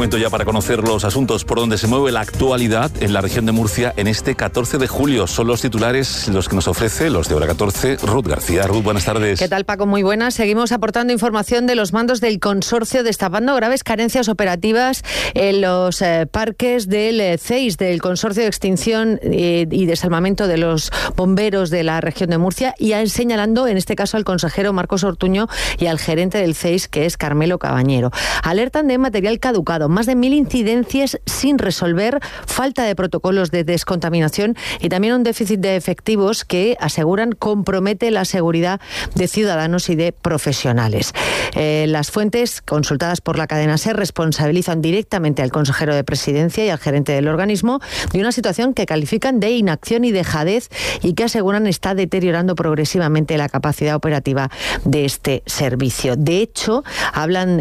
momento ya para conocer los asuntos por donde se mueve la actualidad en la región de Murcia en este 14 de julio. Son los titulares los que nos ofrece, los de Hora 14, Ruth García. Ruth, buenas tardes. ¿Qué tal, Paco? Muy buenas. Seguimos aportando información de los mandos del consorcio, destapando graves carencias operativas en los parques del CEIS, del Consorcio de Extinción y Desalmamento de los Bomberos de la región de Murcia, y señalando en este caso al consejero Marcos Ortuño y al gerente del CEIS, que es Carmelo Cabañero. Alertan de material caducado, más de 1000 incidencias sin resolver, falta de protocolos de descontaminación y también un déficit de efectivos que aseguran compromete la seguridad de ciudadanos y de profesionales. Las fuentes consultadas por la cadena SER responsabilizan directamente al consejero de Presidencia y al gerente del organismo de una situación que califican de inacción y dejadez y que aseguran está deteriorando progresivamente la capacidad operativa de este servicio. De hecho, hablan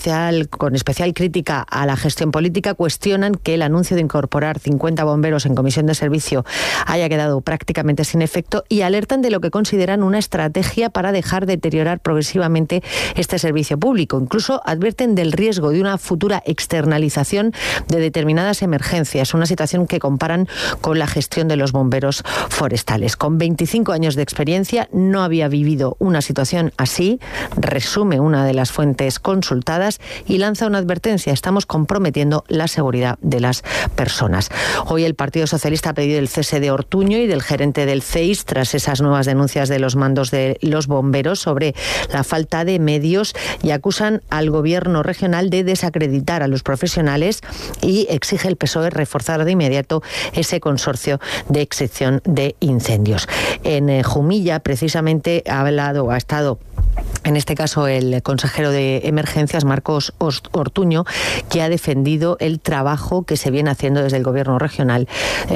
con especial crítica a la gestión política, cuestionan que el anuncio de incorporar 50 bomberos en comisión de servicio haya quedado prácticamente sin efecto y alertan de lo que consideran una estrategia para dejar deteriorar progresivamente este servicio público. Incluso advierten del riesgo de una futura externalización de determinadas emergencias, una situación que comparan con la gestión de los bomberos forestales. Con 25 años de experiencia no había vivido una situación así, resume una de las fuentes consultadas y lanza una advertencia: estamos comprometiendo la seguridad de las personas. Hoy el Partido Socialista ha pedido el cese de Ortuño y del gerente del CEIS tras esas nuevas denuncias de los mandos de los bomberos sobre la falta de medios y acusan al gobierno regional de desacreditar a los profesionales y exige el PSOE reforzar de inmediato ese consorcio de extinción de incendios. En Jumilla, precisamente, ha estado en este caso el consejero de Emergencias, Marcos Ortuño, que ha defendido el trabajo que se viene haciendo desde el gobierno regional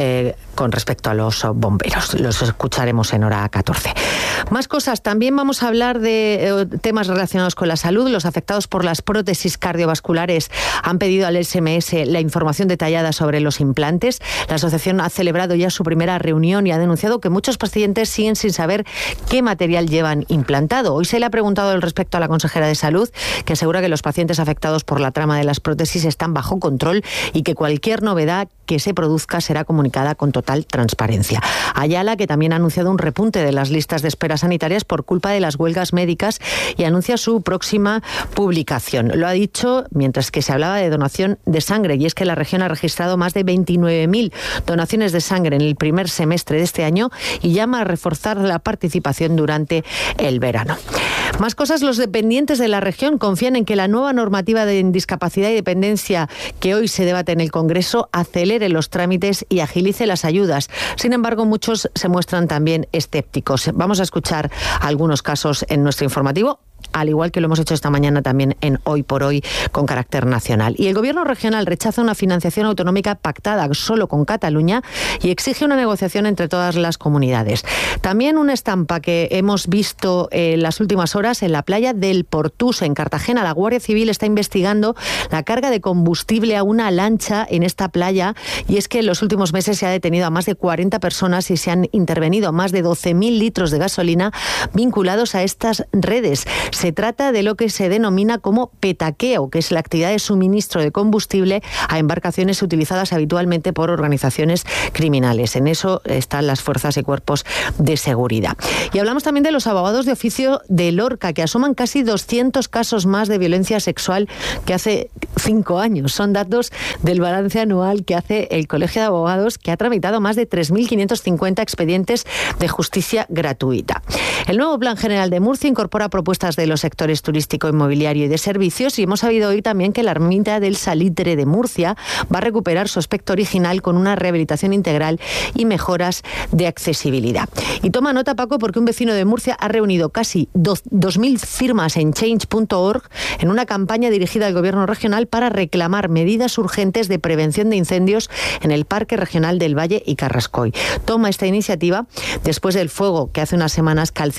con respecto a los bomberos. Los escucharemos en Hora 14. Más cosas. También vamos a hablar de temas relacionados con la salud. Los afectados por las prótesis cardiovasculares han pedido al SMS la información detallada sobre los implantes. La asociación ha celebrado ya su primera reunión y ha denunciado que muchos pacientes siguen sin saber qué material llevan implantado. Hoy se le ha preguntado al respecto a la consejera de Salud, que asegura que los pacientes afectados por la trama de las prótesis están bajo control y que cualquier novedad que se produzca será comunicada con total transparencia. Ayala, que también ha anunciado un repunte de las listas de espera sanitarias por culpa de las huelgas médicas y anuncia su próxima publicación. Lo ha dicho mientras que se hablaba de donación de sangre, y es que la región ha registrado más de 29.000 donaciones de sangre en el primer semestre de este año y llama a reforzar la participación durante el verano. Más cosas. Los dependientes de la región confían en que la nueva normativa de discapacidad y dependencia que hoy se debate en el Congreso acelere los trámites y agilice las ayudas. Sin embargo, muchos se muestran también escépticos. Vamos a escuchar algunos casos en nuestro informativo, al igual que lo hemos hecho esta mañana también en Hoy por Hoy con carácter nacional. Y el gobierno regional rechaza una financiación autonómica pactada solo con Cataluña y exige una negociación entre todas las comunidades. También una estampa que hemos visto en las últimas horas en la playa del Portús, en Cartagena. La Guardia Civil está investigando la carga de combustible a una lancha en esta playa, y es que en los últimos meses se ha detenido a más de 40 personas y se han intervenido más de 12.000 litros de gasolina vinculados a estas redes. Se trata de lo que se denomina como petaqueo, que es la actividad de suministro de combustible a embarcaciones utilizadas habitualmente por organizaciones criminales. En eso están las fuerzas y cuerpos de seguridad. Y hablamos también de los abogados de oficio de Lorca, que asoman casi 200 casos más de violencia sexual que hace 5 años. Son datos del balance anual que hace el Colegio de Abogados, que ha tramitado más de 3.550 expedientes de justicia gratuita. El nuevo Plan General de Murcia incorpora propuestas de los sectores turístico, inmobiliario y de servicios, y hemos sabido hoy también que la ermita del Salitre de Murcia va a recuperar su aspecto original con una rehabilitación integral y mejoras de accesibilidad. Y toma nota, Paco, porque un vecino de Murcia ha reunido casi 2.000 firmas en change.org en una campaña dirigida al gobierno regional para reclamar medidas urgentes de prevención de incendios en el Parque Regional del Valle y Carrascoy. Toma esta iniciativa después del fuego que hace unas semanas calcinó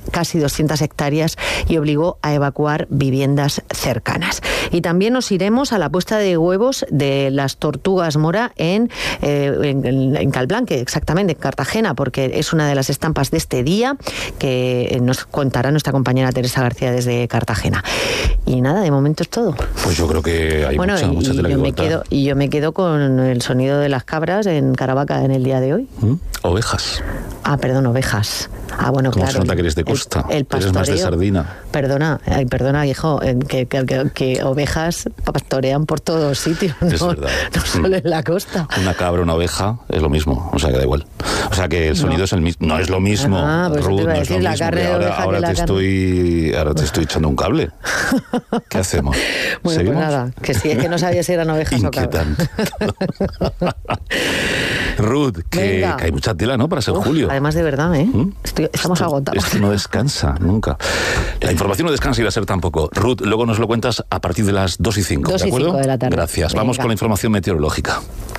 casi 200 hectáreas y obligó a evacuar viviendas cercanas. Y también nos iremos a la puesta de huevos de las tortugas mora en Calblanque, exactamente, en Cartagena, porque es una de las estampas de este día que nos contará nuestra compañera Teresa García desde Cartagena. Y nada, de momento es todo. Pues yo creo que hay mucha tela que cortar. Y yo me quedo con el sonido de las cabras en Caravaca en el día de hoy. Ovejas. Perdón, ovejas. Bueno, ¿Cómo claro. se nota que eres de costa? El pastoreo. Eres más de sardina. Perdona, hijo, que ovejas pastorean por todos sitios, Es verdad. No solo en la costa. Una cabra, una oveja, es lo mismo, o sea que da igual. O sea que el sonido es el mismo. No es lo mismo, pues Ruth, te iba a no es decir, lo la mismo. carne de oveja Ahora te estoy echando un cable. ¿Qué hacemos? Bueno, ¿Seguimos? pues nada, que si es que no sabía si eran ovejas o cabras. Ruth, que hay mucha tela, ¿no? Para ser julio. Además, de verdad, ¿eh? Estamos agotados. Esto no descansa nunca. La información no descansa y la SER tampoco. Ruth, luego nos lo cuentas a partir de las 2:05, ¿de acuerdo? 2:05 de la tarde. Gracias. Venga. Vamos con la información meteorológica.